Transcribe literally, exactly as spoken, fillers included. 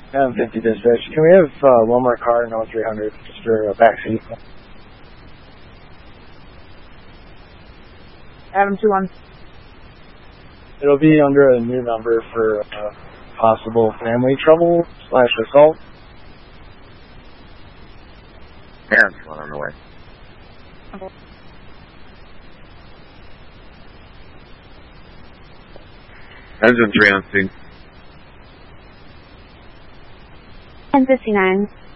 M fifty dispatch. Can we have uh, one more car in oh three hundred just for a backseat? Adam two one. It'll be under a new number for uh, possible family trouble slash assault. Yeah, it's one on the way. Okay. Engine three on scene. ten fifty-nine.